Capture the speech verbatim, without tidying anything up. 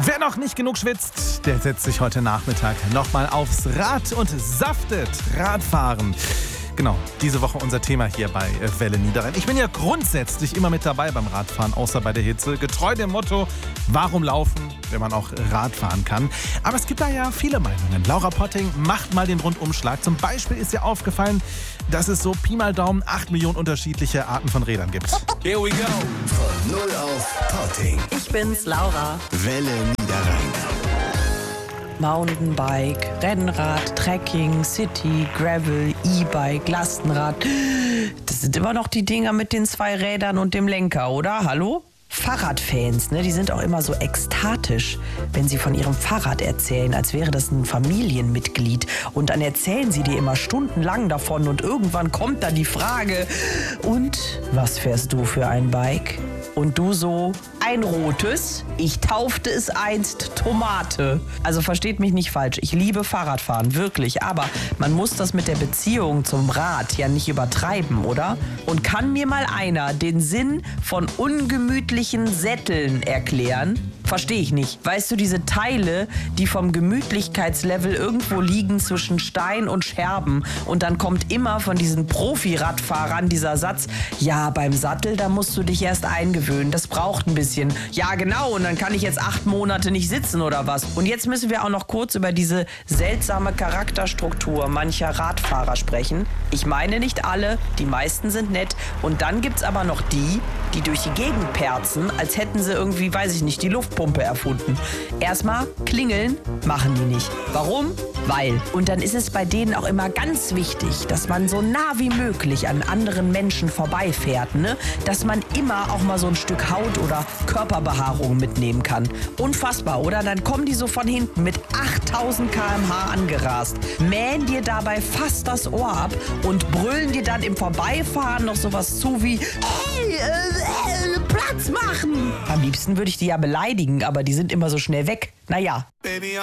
Wer noch nicht genug schwitzt, der setzt sich heute Nachmittag nochmal aufs Rad und saftet Radfahren. Genau, diese Woche unser Thema hier bei Welle Niederrhein. Ich bin ja grundsätzlich immer mit dabei beim Radfahren, außer bei der Hitze. Getreu dem Motto, warum laufen, wenn man auch Rad fahren kann. Aber es gibt da ja viele Meinungen. Laura Potting macht mal den Rundumschlag. Zum Beispiel ist ihr aufgefallen, dass es so Pi mal Daumen acht Millionen unterschiedliche Arten von Rädern gibt. Here we go. Von null auf Potting. Ich bin's, Laura. Welle Niederrhein. Mountainbike, Rennrad, Trekking, City, Gravel, E-Bike, Lastenrad. Das sind immer noch die Dinger mit den zwei Rädern und dem Lenker, oder? Hallo? Fahrradfans, ne, die sind auch immer so ekstatisch, wenn sie von ihrem Fahrrad erzählen, als wäre das ein Familienmitglied. Und dann erzählen sie dir immer stundenlang davon und irgendwann kommt dann die Frage, und was fährst du für ein Bike? Und du so, ein rotes, ich taufte es einst Tomate. Also versteht mich nicht falsch, ich liebe Fahrradfahren, wirklich. Aber man muss das mit der Beziehung zum Rad ja nicht übertreiben, oder? Und kann mir mal einer den Sinn von ungemütlichen Sätteln erklären? Verstehe ich nicht. Weißt du, diese Teile, die vom Gemütlichkeitslevel irgendwo liegen zwischen Stein und Scherben. Und dann kommt immer von diesen Profi-Radfahrern dieser Satz, ja, beim Sattel, da musst du dich erst eingewöhnen. Das braucht ein bisschen. Ja, genau. Und dann kann ich jetzt acht Monate nicht sitzen oder was. Und jetzt müssen wir auch noch kurz über diese seltsame Charakterstruktur mancher Radfahrer sprechen. Ich meine nicht alle, die meisten sind nett. Und dann gibt's aber noch die, die durch die Gegend perzen, als hätten sie irgendwie, weiß ich nicht, die Luftpumpe erfunden. Erstmal klingeln machen die nicht. Warum? Weil. Und dann ist es bei denen auch immer ganz wichtig, dass man so nah wie möglich an anderen Menschen vorbeifährt, ne? Dass man immer auch mal so ein Stück Haut oder Körperbehaarung mitnehmen kann. Unfassbar, oder? Dann kommen die so von hinten mit achttausend Kilometer pro Stunde angerast, mähen dir dabei fast das Ohr ab und brüllen dir dann im Vorbeifahren noch sowas zu wie, hey, äh, äh, Platz machen! Am liebsten würde ich die ja beleidigen, aber die sind immer so schnell weg. Naja. Baby,